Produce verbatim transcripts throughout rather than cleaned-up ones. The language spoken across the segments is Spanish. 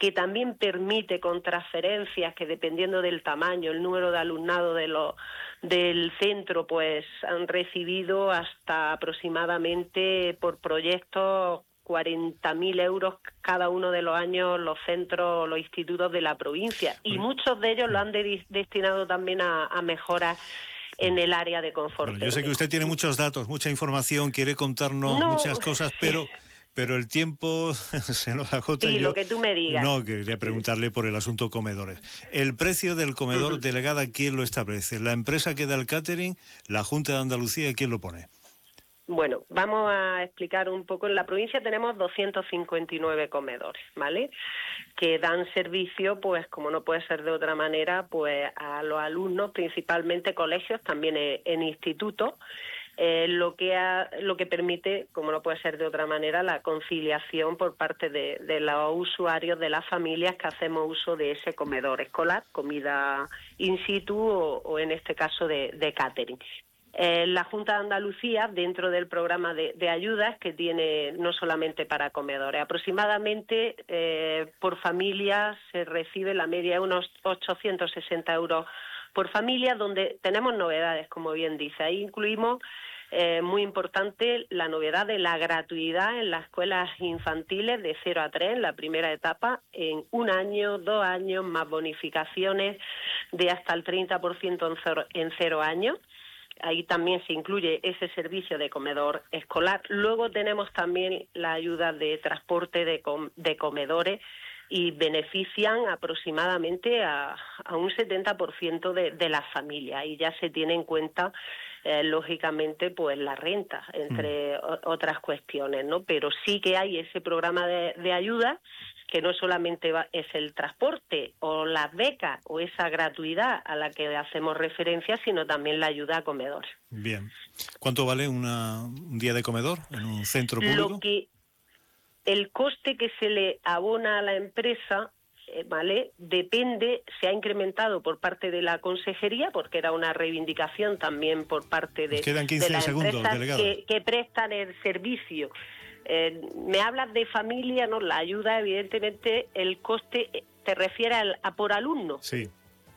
que también permite con transferencias que, dependiendo del tamaño, el número de alumnado de los, del centro, pues han recibido hasta aproximadamente por proyectos cuarenta mil euros cada uno de los años los centros, los institutos de la provincia, y muchos de ellos lo han de, destinado también a, a mejoras en el área de confort. Bueno, yo sé que usted tiene muchos datos, mucha información, quiere contarnos no, muchas cosas, pero pero el tiempo se nos agota. Sí, yo, lo que tú me digas. No, quería preguntarle por el asunto comedores. El precio del comedor, uh-huh. delegada, ¿quién lo establece? ¿La empresa que da el catering? ¿La Junta de Andalucía? ¿Quién lo pone? Bueno, vamos a explicar un poco. En la provincia tenemos doscientos cincuenta y nueve comedores, ¿vale? Que dan servicio, pues como no puede ser de otra manera, pues a los alumnos, principalmente colegios, también en, en institutos, eh, lo que ha, lo que permite, como no puede ser de otra manera, la conciliación por parte de, de los usuarios, de las familias que hacemos uso de ese comedor escolar, comida in situ o, o en este caso de, de catering. Eh, la Junta de Andalucía, dentro del programa de, de ayudas que tiene no solamente para comedores, aproximadamente eh, por familia se recibe la media de unos ochocientos sesenta euros por familia, donde tenemos novedades, como bien dice. Ahí incluimos, eh, muy importante, la novedad de la gratuidad en las escuelas infantiles de cero a tres, en la primera etapa, en un año, dos años, más bonificaciones de hasta el treinta por ciento en cero, en cero años. Ahí también se incluye ese servicio de comedor escolar. Luego tenemos también la ayuda de transporte de, com- de comedores y benefician aproximadamente a, a un setenta por ciento de, de las familias. Y ya se tiene en cuenta, eh, lógicamente, pues la renta, entre mm. o- otras cuestiones, ¿no? Pero sí que hay ese programa de, de ayuda, que no solamente va, es el transporte o las becas o esa gratuidad a la que hacemos referencia, sino también la ayuda a comedores. Bien. ¿Cuánto vale una, un día de comedor en un centro público? Lo que, el coste que se le abona a la empresa, eh, ¿vale?, depende, se ha incrementado por parte de la consejería, porque era una reivindicación también por parte de, quedan quince de las segundos, empresas delegada. que, que prestan el servicio. Eh, me hablas de familia, ¿no? La ayuda, evidentemente, el coste te refiere al, a por alumno. Sí.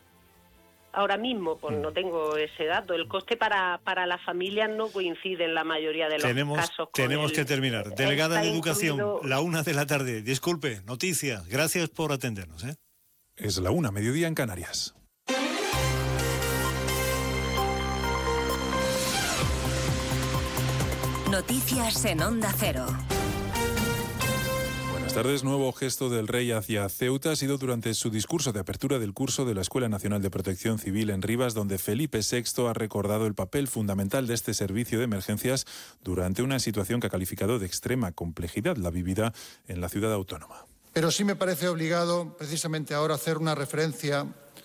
Ahora mismo, pues mm. no tengo ese dato. El coste para, para las familias no coincide en la mayoría de los tenemos, casos. Tenemos el, que terminar. Delegada de Educación, incluido... la una de la tarde. Disculpe, noticias. Gracias por atendernos, ¿eh? Es la una, mediodía en Canarias. Noticias en Onda Cero. Buenas tardes. Nuevo gesto del rey hacia Ceuta ha sido durante su discurso de apertura del curso de la Escuela Nacional de Protección Civil en Rivas, donde Felipe sexto ha recordado el papel fundamental de este servicio de emergencias durante una situación que ha calificado de extrema complejidad, la vivida en la ciudad autónoma. Pero sí me parece obligado, precisamente ahora, hacer una referencia,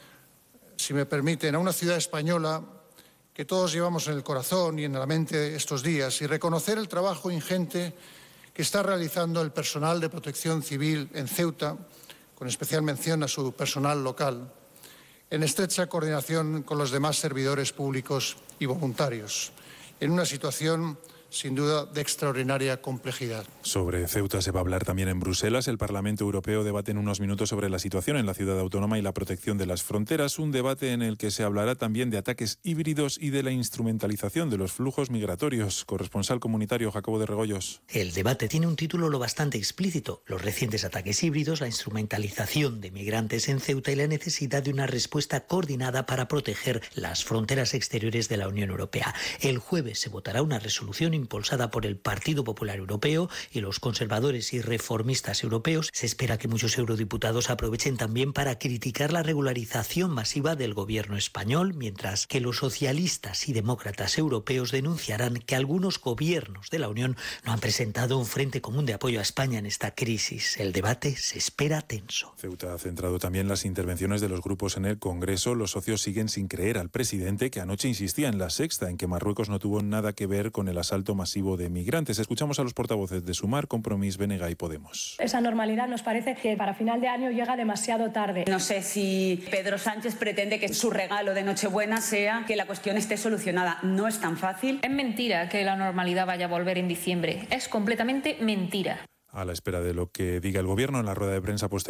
si me permiten, a una ciudad española que todos llevamos en el corazón y en la mente estos días, y reconocer el trabajo ingente que está realizando el personal de protección civil en Ceuta, con especial mención a su personal local, en estrecha coordinación con los demás servidores públicos y voluntarios, en una situación sin duda de extraordinaria complejidad. Sobre Ceuta se va a hablar también en Bruselas. El Parlamento Europeo debate en unos minutos sobre la situación en la ciudad autónoma y la protección de las fronteras, un debate en el que se hablará también de ataques híbridos y de la instrumentalización de los flujos migratorios. Corresponsal comunitario Jacobo de Regoyos. El debate tiene un título lo bastante explícito: los recientes ataques híbridos, la instrumentalización de migrantes en Ceuta y la necesidad de una respuesta coordinada para proteger las fronteras exteriores de la Unión Europea. El jueves se votará una resolución impulsada por el Partido Popular Europeo y los conservadores y reformistas europeos. Se espera que muchos eurodiputados aprovechen también para criticar la regularización masiva del gobierno español, mientras que los socialistas y demócratas europeos denunciarán que algunos gobiernos de la Unión no han presentado un frente común de apoyo a España en esta crisis. El debate se espera tenso. Ceuta ha centrado también las intervenciones de los grupos en el Congreso. Los socios siguen sin creer al presidente, que anoche insistía en La Sexta en que Marruecos no tuvo nada que ver con el asalto masivo de migrantes. Escuchamos a los portavoces de Sumar, Compromís, B N G y Podemos. Esa normalidad nos parece que para final de año llega demasiado tarde. No sé si Pedro Sánchez pretende que su regalo de Nochebuena sea que la cuestión esté solucionada. No es tan fácil. Es mentira que la normalidad vaya a volver en diciembre. Es completamente mentira. A la espera de lo que diga el Gobierno en la rueda de prensa posterior.